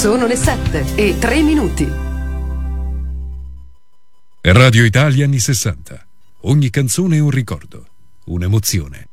Sono le 7:03. Radio Italia anni 60. Ogni canzone è un ricordo, un'emozione.